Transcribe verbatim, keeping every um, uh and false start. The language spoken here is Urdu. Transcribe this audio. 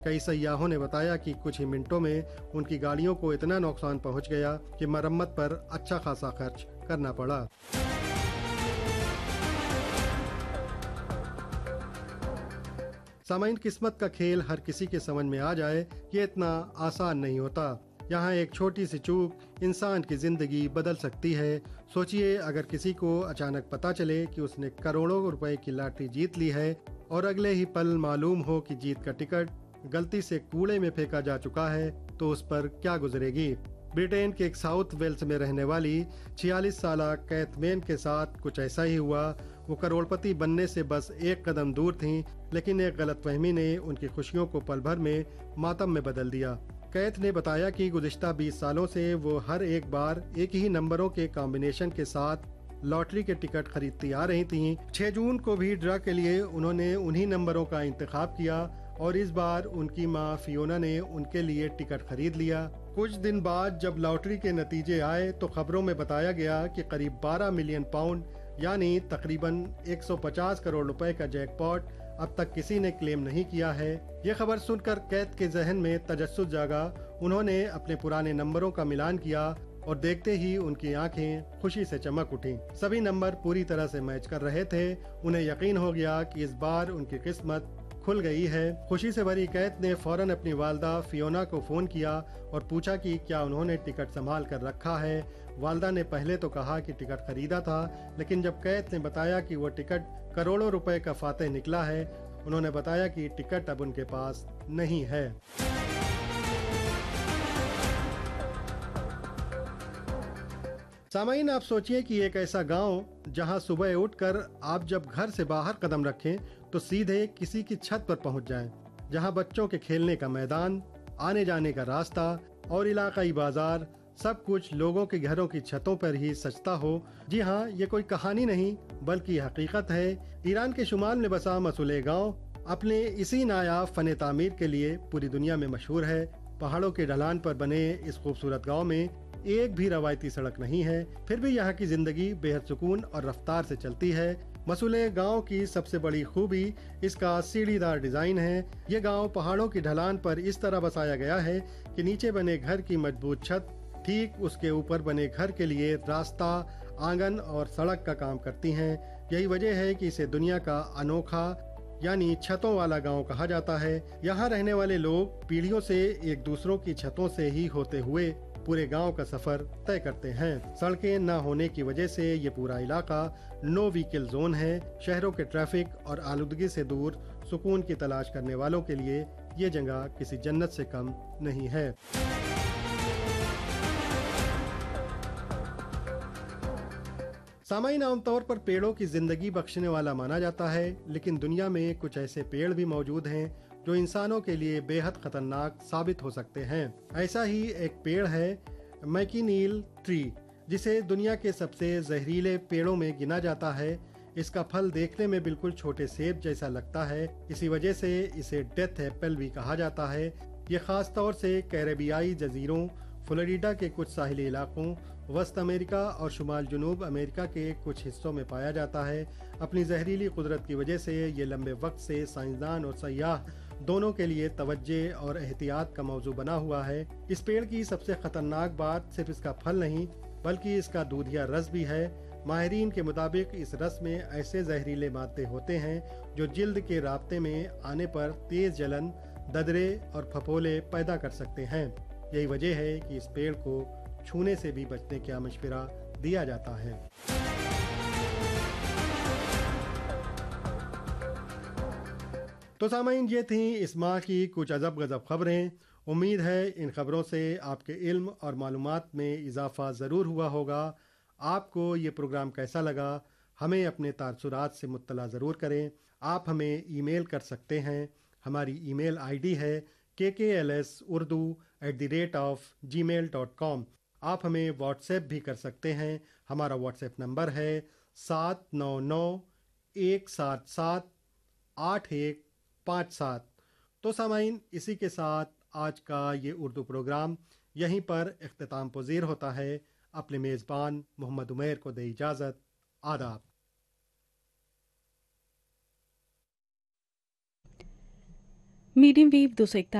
کئی سیاحوں نے بتایا کہ کچھ ہی منٹوں میں ان کی گاڑیوں کو اتنا نقصان پہنچ گیا کہ مرمت پر اچھا خاصا خرچ کرنا پڑا۔ سامعین، قسمت کا کھیل ہر کسی کے سمجھ میں آ جائے یہ اتنا آسان نہیں ہوتا۔ یہاں ایک چھوٹی سی چوک انسان کی زندگی بدل سکتی ہے۔ سوچئے اگر کسی کو اچانک پتا چلے کہ اس نے کروڑوں روپے کی لاٹری جیت لی ہے اور اگلے ہی پل معلوم ہو کہ جیت کا ٹکٹ غلطی سے کوڑے میں پھینکا جا چکا ہے تو اس پر کیا گزرے گی۔ برٹین کے ایک ساؤتھ ویلز میں رہنے والی چھیالیس سالہ کیتھ مین کے ساتھ کچھ ایسا ہی ہوا۔ وہ کروڑ پتی بننے سے بس ایک قدم دور تھیں، لیکن ایک غلط فہمی نے ان کی خوشیوں کو پل بھر میں ماتم میں بدل دیا۔ کیتھ نے بتایا کہ گزشتہ بیس سالوں سے وہ ہر ایک بار ایک ہی نمبروں کے کمبینیشن کے ساتھ لاٹری کے ٹکٹ خریدتی آ رہی تھیں۔ چھ جون کو بھی ڈرا کے لیے انہوں نے انہی نمبروں کا انتخاب کیا اور اس بار ان کی ماں فیونا نے ان کے لیے ٹکٹ خرید لیا۔ کچھ دن بعد جب لاٹری کے نتیجے آئے تو خبروں میں بتایا گیا کہ قریب بارہ ملین پاؤنڈ یعنی تقریباً ایک سو پچاس کروڑ روپے کا جیک پاٹ اب تک کسی نے کلیم نہیں کیا ہے۔ یہ خبر سن کر کیتھ کے ذہن میں تجسس جاگا۔ انہوں نے اپنے پرانے نمبروں کا ملان کیا اور دیکھتے ہی ان کی آنکھیں خوشی سے چمک اٹھیں۔ سبھی نمبر پوری طرح سے میچ کر رہے تھے۔ انہیں یقین ہو گیا کہ اس بار ان کی قسمت کھل گئی ہے۔ خوشی سے بھری کیتھ نے فوراً اپنی والدہ فیونا کو فون کیا اور پوچھا کہ کیا انہوں نے ٹکٹ سنبھال کر رکھا ہے۔ والدہ نے پہلے تو کہا کہ ٹکٹ خریدا تھا، لیکن جب کیتھ نے بتایا کہ وہ ٹکٹ کروڑوں روپے کا فاتح نکلا ہے، انہوں نے بتایا کہ ٹکٹ اب ان کے پاس نہیں ہے۔ سامعین، آپ سوچئے کہ ایک ایسا گاؤں جہاں صبح اٹھ کر آپ جب گھر سے باہر قدم رکھیں تو سیدھے کسی کی چھت پر پہنچ جائیں، جہاں بچوں کے کھیلنے کا میدان، آنے جانے کا راستہ اور علاقائی بازار سب کچھ لوگوں کے گھروں کی چھتوں پر ہی سجتا ہو۔ جی ہاں، یہ کوئی کہانی نہیں بلکہ یہ حقیقت ہے۔ ایران کے شمال میں بسا مسولے گاؤں اپنے اسی نایاب فن تعمیر کے لیے پوری دنیا میں مشہور ہے۔ پہاڑوں کے ڈھلان پر بنے اس خوبصورت گاؤں میں ایک بھی روایتی سڑک نہیں ہے، پھر بھی یہاں کی زندگی بے حد سکون اور رفتار سے چلتی ہے۔ مسولے گاؤں کی سب سے بڑی خوبی اس کا سیڑھی دار ڈیزائن ہے۔ یہ گاؤں پہاڑوں کی ڈھلان پر اس طرح بسایا گیا ہے کہ نیچے بنے گھر کی مضبوط چھت ٹھیک اس کے اوپر بنے گھر کے لیے راستہ، آنگن اور سڑک کا کام کرتی ہیں۔ یہی وجہ ہے کہ اسے دنیا کا انوکھا یعنی چھتوں والا گاؤں کہا جاتا ہے۔ یہاں رہنے والے لوگ پیڑھیوں سے ایک دوسروں کی چھتوں سے ہی ہوتے ہوئے پورے گاؤں کا سفر طے کرتے ہیں۔ سڑکیں نہ ہونے کی وجہ سے یہ پورا علاقہ نو وہیکل زون ہے۔ شہروں کے ٹریفک اور آلودگی سے دور سکون کی تلاش کرنے والوں کے لیے یہ جگہ کسی جنت سے کم نہیں ہے۔ سامعین، عام طور پر پیڑوں کی زندگی بخشنے والا مانا جاتا ہے، لیکن دنیا میں کچھ ایسے پیڑ بھی موجود ہیں جو انسانوں کے لیے بے حد خطرناک ثابت ہو سکتے ہیں۔ ایسا ہی ایک پیڑ ہے میکینیل ٹری، جسے دنیا کے سب سے زہریلے پیڑوں میں گنا جاتا ہے۔ اس کا پھل دیکھنے میں بالکل چھوٹے سیب جیسا لگتا ہے، اسی وجہ سے اسے ڈیتھ ایپل بھی کہا جاتا ہے۔ یہ خاص طور سے کیریبیائی جزیروں، فلوریڈا کے کچھ ساحلی علاقوں، وسط امریکہ اور شمال جنوب امریکہ کے کچھ حصوں میں پایا جاتا ہے۔ اپنی زہریلی قدرت کی وجہ سے یہ لمبے وقت سے سائنسدان اور سیاح دونوں کے لیے توجہ اور احتیاط کا موضوع بنا ہوا ہے۔ اس پیڑ کی سب سے خطرناک بات صرف اس کا پھل نہیں بلکہ اس کا دودھیا رس بھی ہے۔ ماہرین کے مطابق اس رس میں ایسے زہریلے مادے ہوتے ہیں جو جلد کے رابطے میں آنے پر تیز جلن، ددرے اور پھپھولے پیدا کر سکتے ہیں۔ یہی وجہ ہے کہ اس پیڑ کو چھونے سے بھی بچنے کا مشورہ دیا جاتا ہے۔ تو سامعین، یہ تھیں اس ماہ کی کچھ عجب غضب خبریں۔ امید ہے ان خبروں سے آپ کے علم اور معلومات میں اضافہ ضرور ہوا ہوگا۔ آپ کو یہ پروگرام کیسا لگا ہمیں اپنے تاثرات سے مطلع ضرور کریں۔ آپ ہمیں ای میل کر سکتے ہیں۔ ہماری ای میل آئی ڈی ہے کے کے L S Urdu at the rate of G mile dot com. آپ ہمیں واٹس ایپ بھی کر سکتے ہیں۔ ہمارا واٹس ایپ نمبر ہے سات نو نو ایک سات سات آٹھ ایک پانچ سات۔ تو سامعین، اسی کے ساتھ آج کا یہ اردو پروگرام یہیں پر اختتام پذیر ہوتا ہے۔ اپنے میزبان محمد عمیر کو دے اجازت۔ آداب۔ میڈیم ویو دو سو